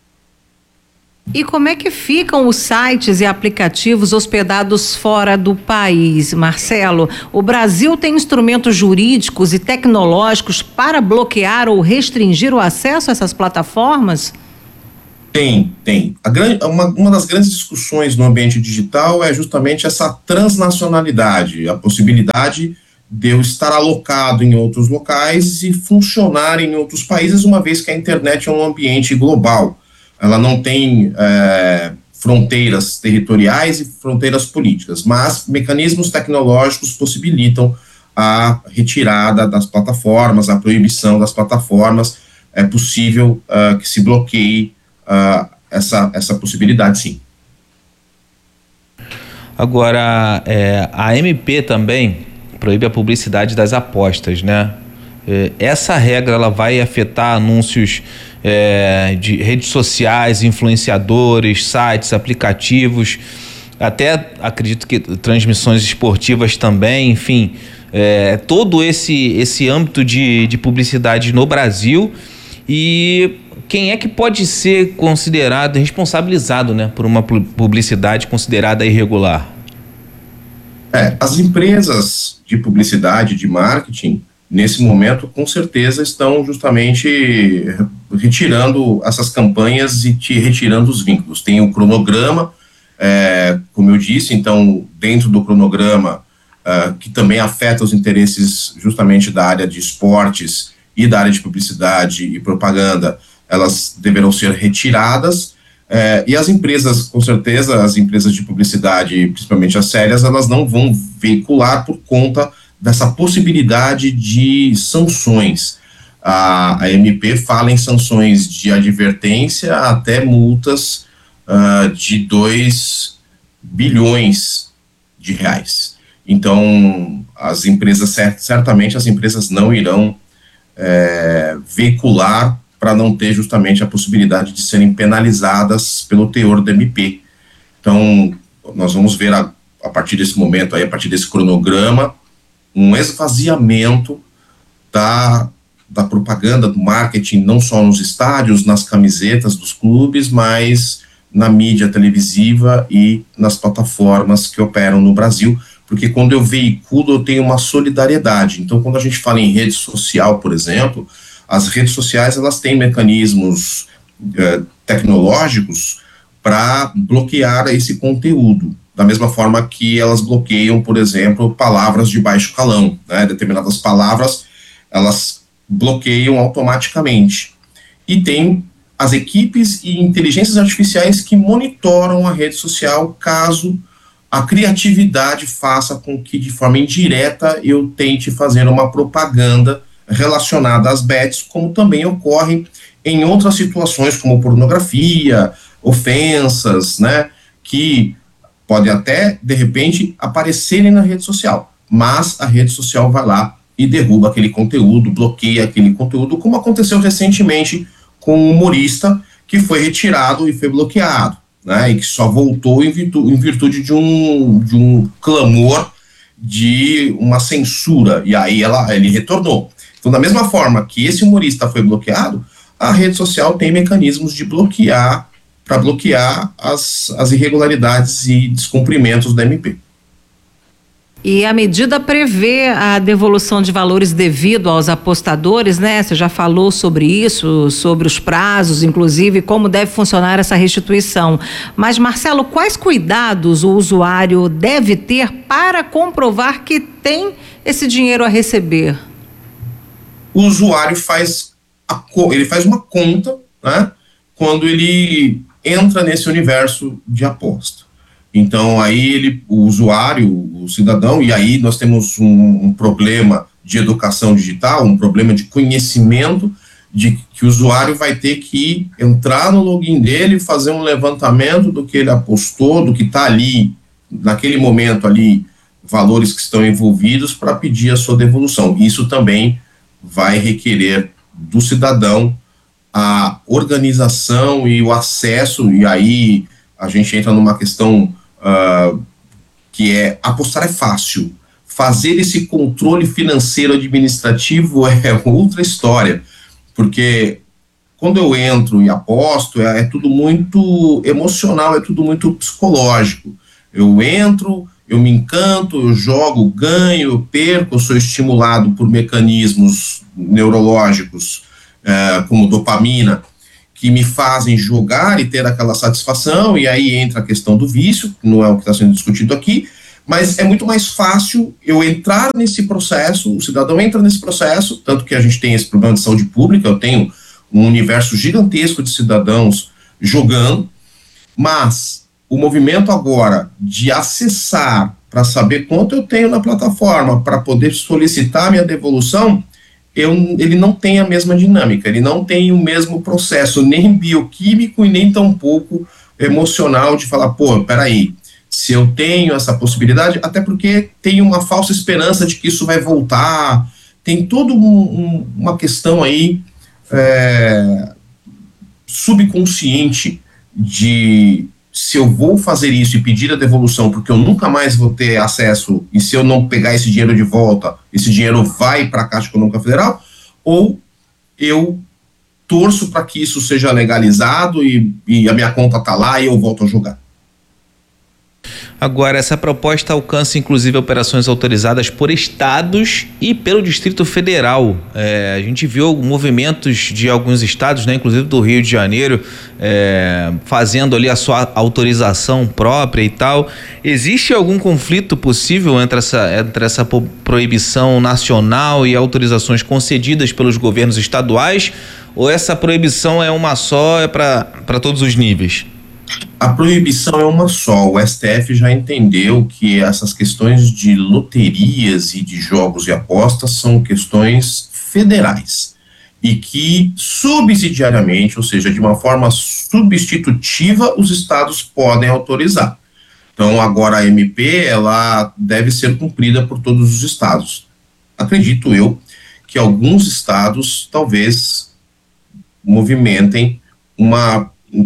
E como é que ficam os sites e aplicativos hospedados fora do país, Marcelo? O Brasil tem instrumentos jurídicos e tecnológicos para bloquear ou restringir o acesso a essas plataformas? Tem. Uma das grandes discussões no ambiente digital é justamente essa transnacionalidade, a possibilidade de eu estar alocado em outros locais e funcionar em outros países, uma vez que a internet é um ambiente global. Ela não tem fronteiras territoriais e fronteiras políticas, mas mecanismos tecnológicos possibilitam a retirada das plataformas, a proibição das plataformas. É possível que se bloqueie essa possibilidade, sim. Agora, a MP também proíbe a publicidade das apostas, né? Essa regra ela vai afetar anúncios de redes sociais, influenciadores, sites, aplicativos, até acredito que transmissões esportivas também, enfim, todo esse âmbito de publicidade no Brasil. E quem é que pode ser considerado, responsabilizado, né, por uma publicidade considerada irregular? As empresas de publicidade, de marketing, nesse momento, com certeza, estão justamente retirando essas campanhas e retirando os vínculos. Tem o cronograma, como eu disse, então, dentro do cronograma, que também afeta os interesses justamente da área de esportes e da área de publicidade e propaganda, elas deverão ser retiradas. E as empresas, com certeza, as empresas de publicidade, principalmente as sérias, elas não vão veicular por conta dessa possibilidade de sanções. A MP fala em sanções de advertência até multas de 2 bilhões de reais. Então, as empresas, certamente as empresas não irão veicular para não ter justamente a possibilidade de serem penalizadas pelo teor da MP. Então, nós vamos ver a partir desse momento, aí, a partir desse cronograma, um esvaziamento da propaganda, do marketing, não só nos estádios, nas camisetas dos clubes, mas na mídia televisiva e nas plataformas que operam no Brasil, porque quando eu veiculo, eu tenho uma solidariedade. Então, quando a gente fala em rede social, por exemplo, as redes sociais, elas têm mecanismos tecnológicos para bloquear esse conteúdo, da mesma forma que elas bloqueiam, por exemplo, palavras de baixo calão, né? Determinadas palavras, elas bloqueiam automaticamente. E tem as equipes e inteligências artificiais que monitoram a rede social caso a criatividade faça com que, de forma indireta, eu tente fazer uma propaganda relacionada às bets, como também ocorre em outras situações, como pornografia, ofensas, né, que podem até, de repente, aparecerem na rede social, mas a rede social vai lá e derruba aquele conteúdo, bloqueia aquele conteúdo, como aconteceu recentemente com um humorista que foi retirado e foi bloqueado, né, e que só voltou em virtude de um clamor de uma censura, e aí ele retornou. Então, da mesma forma que esse humorista foi bloqueado, a rede social tem mecanismos de bloquear, para bloquear as irregularidades e descumprimentos da MP. E a medida prevê a devolução de valores devido aos apostadores, né? Você já falou sobre isso, sobre os prazos, inclusive, como deve funcionar essa restituição. Mas, Marcelo, quais cuidados o usuário deve ter para comprovar que tem esse dinheiro a receber? O usuário faz uma conta, né, quando ele entra nesse universo de aposta. Então, aí o usuário, o cidadão, e aí nós temos um problema de educação digital, um problema de conhecimento, de que o usuário vai ter que entrar no login dele, fazer um levantamento do que ele apostou, do que está ali, naquele momento ali, valores que estão envolvidos para pedir a sua devolução. Isso também vai requerer do cidadão a organização e o acesso, e aí a gente entra numa questão que apostar é fácil. Fazer esse controle financeiro administrativo é outra história, porque quando eu entro e aposto, é tudo muito emocional, é tudo muito psicológico. Eu entro, eu me encanto, eu jogo, ganho, eu perco, eu sou estimulado por mecanismos neurológicos, como dopamina, que me fazem jogar e ter aquela satisfação, e aí entra a questão do vício, que não é o que está sendo discutido aqui, mas é muito mais fácil eu entrar nesse processo, o cidadão entra nesse processo, tanto que a gente tem esse problema de saúde pública, eu tenho um universo gigantesco de cidadãos jogando, mas o movimento agora de acessar para saber quanto eu tenho na plataforma para poder solicitar minha devolução, ele não tem a mesma dinâmica, ele não tem o mesmo processo, nem bioquímico e nem tampouco emocional de falar, pô, peraí, se eu tenho essa possibilidade, até porque tem uma falsa esperança de que isso vai voltar, tem toda uma questão aí subconsciente de se eu vou fazer isso e pedir a devolução porque eu nunca mais vou ter acesso, e se eu não pegar esse dinheiro de volta, esse dinheiro vai para a Caixa Econômica Federal, ou eu torço para que isso seja legalizado e a minha conta está lá e eu volto a jogar. Agora, essa proposta alcança inclusive operações autorizadas por estados e pelo Distrito Federal. A gente viu movimentos de alguns estados, né, inclusive do Rio de Janeiro, fazendo ali a sua autorização própria e tal. Existe algum conflito possível entre essa proibição nacional e autorizações concedidas pelos governos estaduais? Ou essa proibição é uma só, é para todos os níveis? A proibição é uma só. O STF já entendeu que essas questões de loterias e de jogos e apostas são questões federais e que subsidiariamente, ou seja, de uma forma substitutiva, os estados podem autorizar. Então, agora a MP, ela deve ser cumprida por todos os estados. Acredito eu que alguns estados talvez movimentem uma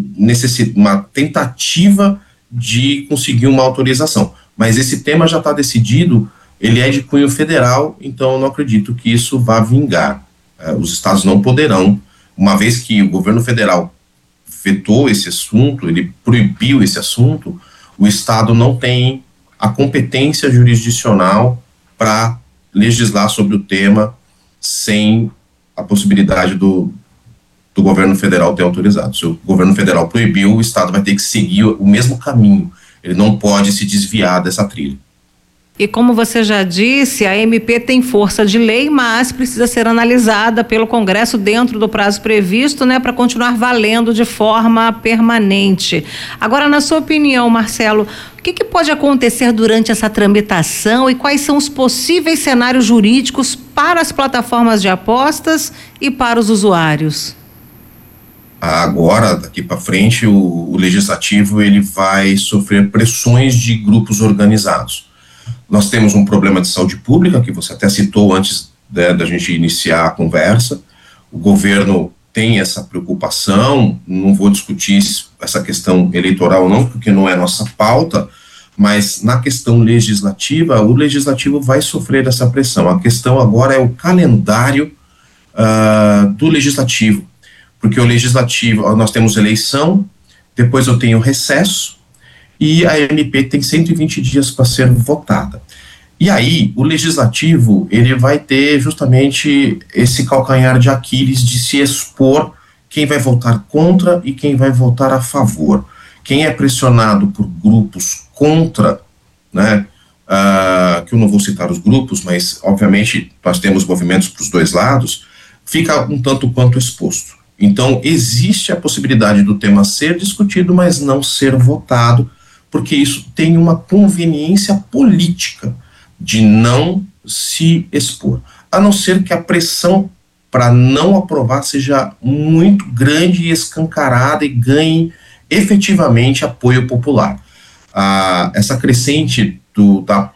tentativa de conseguir uma autorização, mas esse tema já está decidido, ele é de cunho federal, então eu não acredito que isso vá vingar. Os estados não poderão, uma vez que o governo federal vetou esse assunto, ele proibiu esse assunto, o estado não tem a competência jurisdicional para legislar sobre o tema sem a possibilidade do governo federal ter autorizado. Se o governo federal proibiu, o estado vai ter que seguir o mesmo caminho. Ele não pode se desviar dessa trilha. E como você já disse, a MP tem força de lei, mas precisa ser analisada pelo Congresso dentro do prazo previsto, né, para continuar valendo de forma permanente. Agora, na sua opinião, Marcelo, o que pode acontecer durante essa tramitação e quais são os possíveis cenários jurídicos para as plataformas de apostas e para os usuários? Agora, daqui para frente, o legislativo ele vai sofrer pressões de grupos organizados. Nós temos um problema de saúde pública, que você até citou antes da gente iniciar a conversa. O governo tem essa preocupação, não vou discutir essa questão eleitoral não, porque não é nossa pauta, mas na questão legislativa, o legislativo vai sofrer essa pressão. A questão agora é o calendário do legislativo. Porque o legislativo, nós temos eleição, depois eu tenho recesso, e a MP tem 120 dias para ser votada. E aí, o legislativo, ele vai ter justamente esse calcanhar de Aquiles de se expor quem vai votar contra e quem vai votar a favor. Quem é pressionado por grupos contra, né, que eu não vou citar os grupos, mas, obviamente, nós temos movimentos para os dois lados, fica um tanto quanto exposto. Então, existe a possibilidade do tema ser discutido, mas não ser votado, porque isso tem uma conveniência política de não se expor, a não ser que a pressão para não aprovar seja muito grande e escancarada e ganhe efetivamente apoio popular. Essa crescente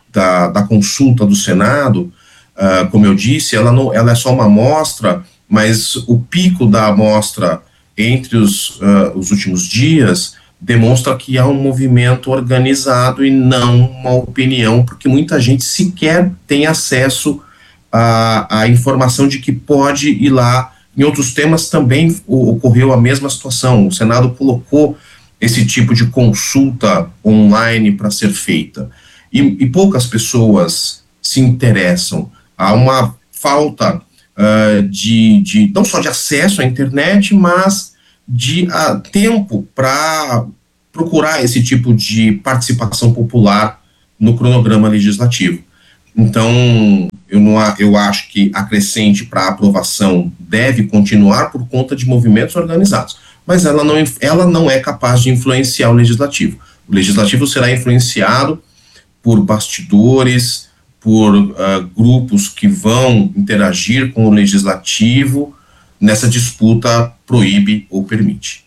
da consulta do Senado, como eu disse, ela é só uma amostra, mas o pico da amostra entre os últimos dias demonstra que há um movimento organizado e não uma opinião, porque muita gente sequer tem acesso à informação de que pode ir lá. Em outros temas também ocorreu a mesma situação. O Senado colocou esse tipo de consulta online para ser feita. E poucas pessoas se interessam. Há uma falta não só de acesso à internet, mas de tempo para procurar esse tipo de participação popular no cronograma legislativo. Então, eu acho que a crescente para aprovação deve continuar por conta de movimentos organizados, mas ela não é capaz de influenciar o legislativo. O legislativo será influenciado por bastidores, por grupos que vão interagir com o legislativo nessa disputa proíbe ou permite.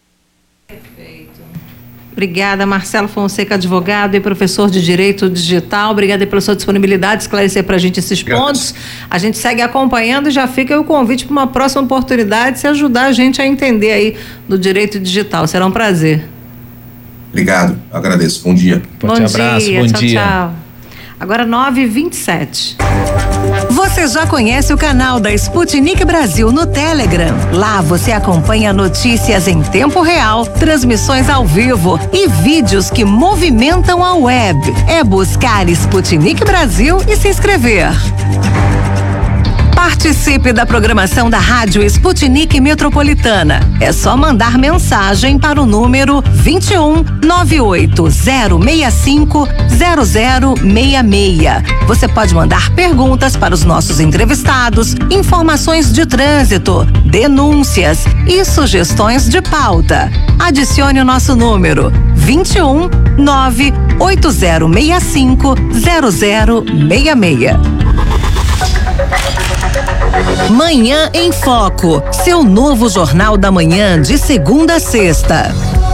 Obrigada, Marcelo Fonseca, advogado e professor de Direito Digital. Obrigada pela sua disponibilidade de esclarecer para a gente esses pontos. A gente segue acompanhando e já fica aí o convite para uma próxima oportunidade, se ajudar a gente a entender aí do direito digital. Será um prazer. Obrigado, agradeço. Bom dia. Bom abraço, dia, tchau. Agora 9h27. Você já conhece o canal da Sputnik Brasil no Telegram? Lá você acompanha notícias em tempo real, transmissões ao vivo e vídeos que movimentam a web. É buscar Sputnik Brasil e se inscrever. Participe da programação da Rádio Sputnik Metropolitana. É só mandar mensagem para o número 21 98065 0066. Você pode mandar perguntas para os nossos entrevistados, informações de trânsito, denúncias e sugestões de pauta. Adicione o nosso número 21 98065 0066. Manhã em Foco, seu novo jornal da manhã de segunda a sexta.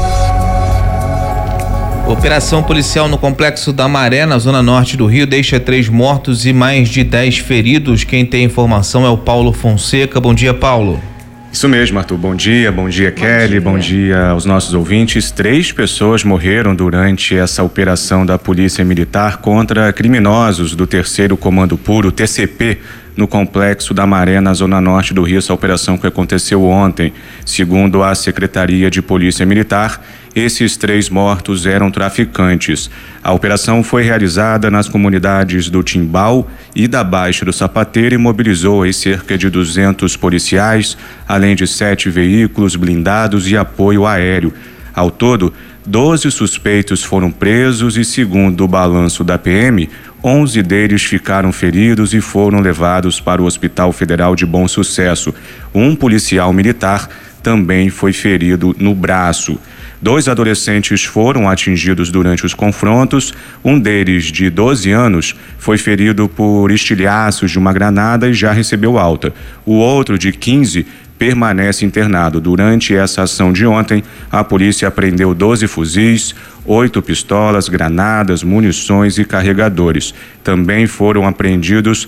Operação policial no Complexo da Maré, na zona norte do Rio, deixa 3 mortos e mais de 10 feridos. Quem tem informação é o Paulo Fonseca. Bom dia, Paulo. Isso mesmo, Arthur. Bom dia, Kelly, bom dia aos nossos ouvintes. 3 pessoas morreram durante essa operação da Polícia Militar contra criminosos do 3º Comando Puro, TCP, no Complexo da Maré, na zona norte do Rio. Essa operação que aconteceu ontem. Segundo a Secretaria de Polícia Militar, esses 3 mortos eram traficantes. A operação foi realizada nas comunidades do Timbal e da Baixa do Sapateiro e mobilizou aí cerca de 200 policiais, além de 7 veículos blindados e apoio aéreo. Ao todo, 12 suspeitos foram presos e, segundo o balanço da PM, 11 deles ficaram feridos e foram levados para o Hospital Federal de Bom Sucesso. Um policial militar também foi ferido no braço. 2 adolescentes foram atingidos durante os confrontos. Um deles, de 12 anos, foi ferido por estilhaços de uma granada e já recebeu alta. O outro, de 15, permanece internado. Durante essa ação de ontem, a polícia apreendeu 12 fuzis, 8 pistolas, granadas, munições e carregadores. Também foram apreendidos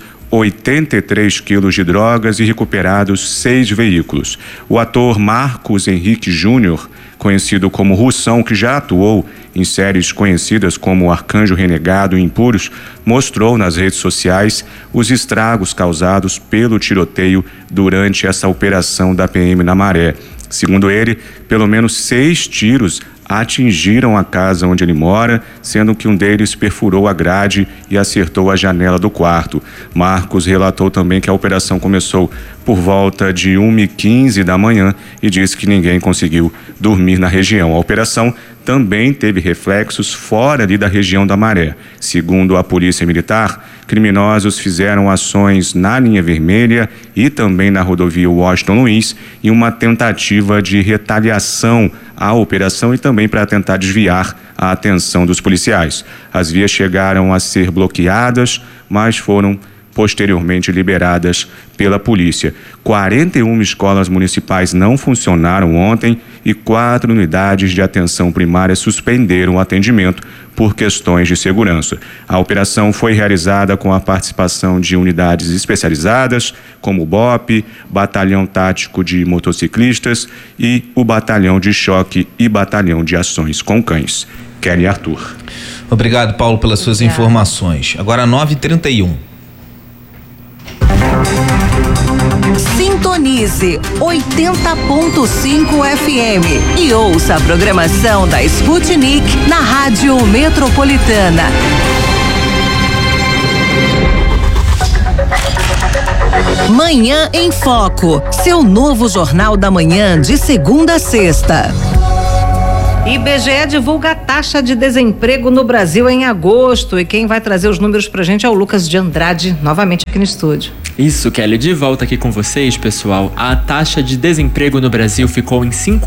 83 quilos de drogas e recuperados 6 veículos. O ator Marcos Henrique Júnior, conhecido como Russão, que já atuou em séries conhecidas como Arcanjo Renegado e Impuros, mostrou nas redes sociais os estragos causados pelo tiroteio durante essa operação da PM na Maré. Segundo ele, pelo menos 6 tiros atingiram a casa onde ele mora, sendo que um deles perfurou a grade e acertou a janela do quarto. Marcos relatou também que a operação começou por volta de 1h15 da manhã e disse que ninguém conseguiu dormir na região. A operação também teve reflexos fora ali da região da Maré. Segundo a Polícia Militar, criminosos fizeram ações na linha vermelha e também na rodovia Washington Luiz em uma tentativa de retaliação à operação e também para tentar desviar a atenção dos policiais. As vias chegaram a ser bloqueadas, mas foram posteriormente liberadas pela polícia. 41 escolas municipais não funcionaram ontem e 4 unidades de atenção primária suspenderam o atendimento por questões de segurança. A operação foi realizada com a participação de unidades especializadas, como o BOP, Batalhão Tático de Motociclistas e o Batalhão de Choque e Batalhão de Ações com Cães. Kelly Arthur. Obrigado, Paulo, pelas suas informações. Agora 9h31. Sintonize 80.5 FM e ouça a programação da Sputnik na Rádio Metropolitana. Manhã em Foco, seu novo jornal da manhã de segunda a sexta. IBGE divulga a taxa de desemprego no Brasil em agosto e quem vai trazer os números pra gente é o Lucas de Andrade, novamente aqui no estúdio. Isso, Kelly, de volta aqui com vocês, pessoal. A taxa de desemprego no Brasil ficou em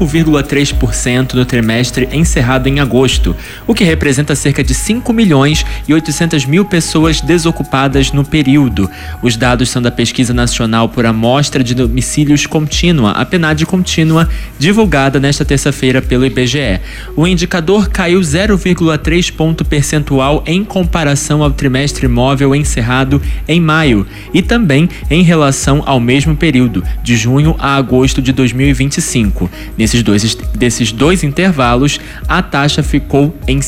5,3% no trimestre encerrado em agosto, o que representa cerca de 5.800.000 pessoas desocupadas no período. Os dados são da Pesquisa Nacional por Amostra de Domicílios Contínua, a PNAD Contínua, divulgada nesta terça-feira pelo IBGE. O indicador caiu 0,3 ponto percentual em comparação ao trimestre móvel encerrado em maio e também em relação ao mesmo período, de junho a agosto de 2025. Desses dois intervalos, a taxa ficou em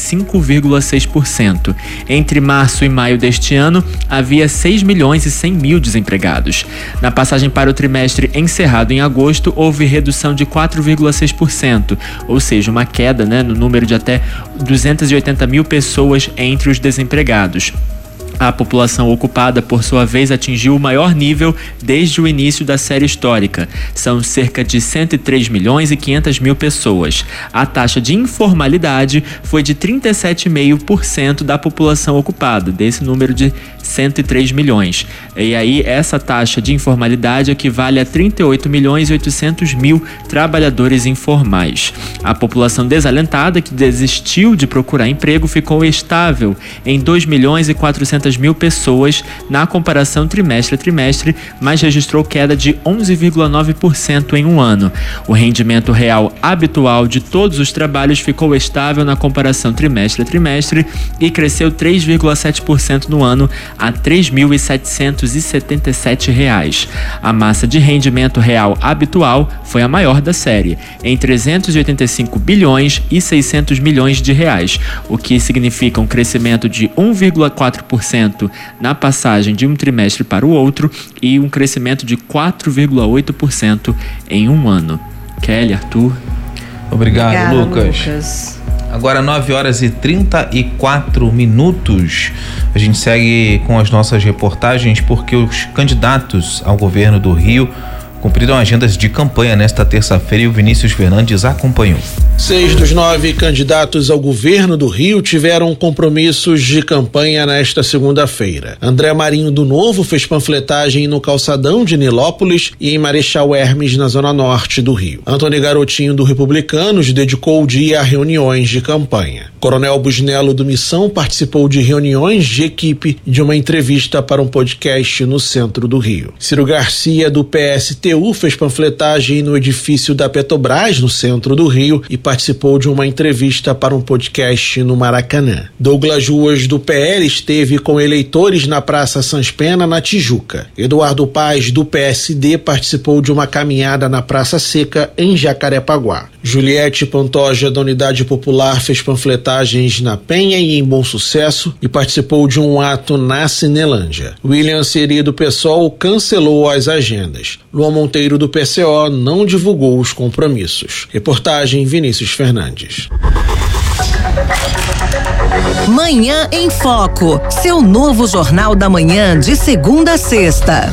5,6%. Entre março e maio deste ano, havia 6.100.000 desempregados. Na passagem para o trimestre encerrado em agosto, houve redução de 4,6%, ou seja, uma queda, no número de até 280.000 pessoas entre os desempregados. A população ocupada, por sua vez, atingiu o maior nível desde o início da série histórica. São cerca de 103.500.000 pessoas. A taxa de informalidade foi de 37,5% da população ocupada, desse número de 103 milhões. E aí, essa taxa de informalidade equivale a 38.800.000 trabalhadores informais. A população desalentada, que desistiu de procurar emprego, ficou estável em 2.400.000 pessoas na comparação trimestre a trimestre, mas registrou queda de 11,9% em um ano. O rendimento real habitual de todos os trabalhos ficou estável na comparação trimestre a trimestre e cresceu 3,7% no ano a R$ 3.777. A massa de rendimento real habitual foi a maior da série, em 385 bilhões e 600 milhões de reais, o que significa um crescimento de 1,4% na passagem de um trimestre para o outro e um crescimento de 4,8% em um ano. Kelly, Arthur. Obrigado, Lucas. Agora 9h34. A gente segue com as nossas reportagens porque os candidatos ao governo do Rio cumpriram agendas de campanha nesta terça-feira e o Vinícius Fernandes acompanhou. 6 dos 9 candidatos ao governo do Rio tiveram compromissos de campanha nesta segunda-feira. André Marinho do Novo fez panfletagem no Calçadão de Nilópolis e em Marechal Hermes, na zona norte do Rio. Antônio Garotinho do Republicanos dedicou o dia a reuniões de campanha. Coronel Busnello do Missão participou de reuniões de equipe de uma entrevista para um podcast no centro do Rio. Ciro Garcia do PSTU fez panfletagem no edifício da Petrobras, no centro do Rio, e participou de uma entrevista para um podcast no Maracanã. Douglas Ruas do PL esteve com eleitores na Praça Sans Pena, na Tijuca. Eduardo Paz do PSD participou de uma caminhada na Praça Seca, em Jacarepaguá. Juliette Pantoja da Unidade Popular fez panfletagens na Penha e em Bom Sucesso e participou de um ato na Cinelândia. William Seri do PSOL cancelou as agendas. Luan Monteiro do PCO não divulgou os compromissos. Reportagem Vinícius Fernandes. Manhã em Foco, seu novo jornal da manhã de segunda a sexta.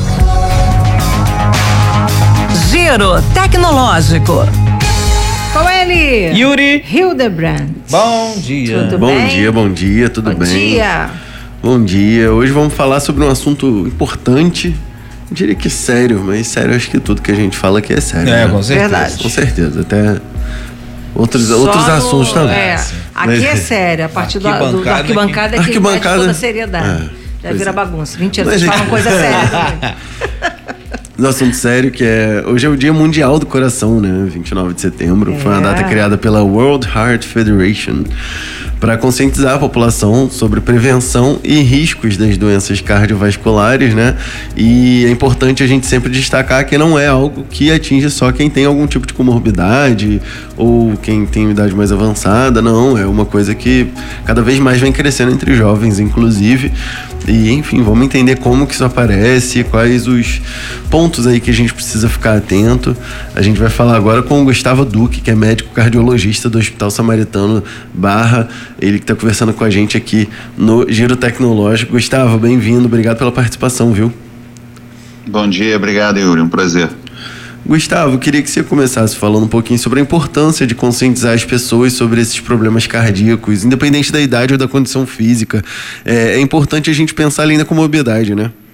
Giro Tecnológico. Com ele, Yuri Hildebrand. Bom dia. Tudo Bom bem? dia, bom dia, tudo bem? Bom dia. Bom dia. Hoje vamos falar sobre um assunto importante. Eu diria que sério, mas sério, acho que tudo que a gente fala aqui é sério. É, né? com certeza. Verdade. Com certeza. Até outros assuntos também. Aqui é sério, a partir do arquibancada é que mete toda a seriedade. Já vira bagunça. Mentira, vocês falam coisa séria também. Do assunto sério, que hoje é o Dia Mundial do Coração, né? 29 de setembro. Foi uma data criada pela World Heart Federation para conscientizar a população sobre prevenção e riscos das doenças cardiovasculares, né? E é importante a gente sempre destacar que não é algo que atinge só quem tem algum tipo de comorbidade ou quem tem idade mais avançada, não. É uma coisa que cada vez mais vem crescendo entre jovens, inclusive. E, enfim, vamos entender como que isso aparece, quais os pontos aí que a gente precisa ficar atento. A gente vai falar agora com o Gustavo Duque, que é médico cardiologista do Hospital Samaritano Barra, ele que está conversando com a gente aqui no Giro Tecnológico. Gustavo, bem-vindo, obrigado pela participação, viu? Bom dia, obrigado, Yuri, um prazer. Gustavo, queria que você começasse falando um pouquinho sobre a importância de conscientizar as pessoas sobre esses problemas cardíacos, independente da idade ou da condição física. É importante a gente pensar ali na comorbidade, né?